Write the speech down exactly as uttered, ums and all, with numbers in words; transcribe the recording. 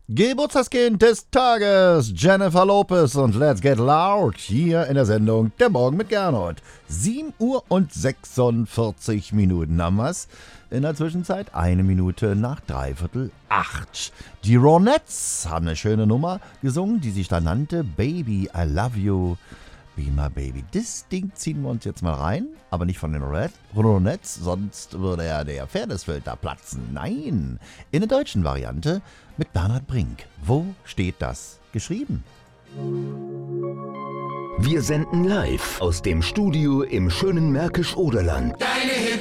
Geburtstagskind des Tages, Jennifer Lopez und Let's Get Loud, hier in der Sendung Der Morgen mit Gernot. sieben Uhr und sechsundvierzig Minuten haben wir's. In der Zwischenzeit eine Minute nach dreiviertel acht. Die Ronettes haben eine schöne Nummer gesungen, die sich da nannte Baby, I Love You. Be My Baby. Das Ding ziehen wir uns jetzt mal rein, aber nicht von den Ronettes, sonst würde ja der Pferdesfeld da platzen. Nein, in der deutschen Variante mit Bernhard Brink. Wo steht das geschrieben? Wir senden live aus dem Studio im schönen Märkisch-Oderland. Deine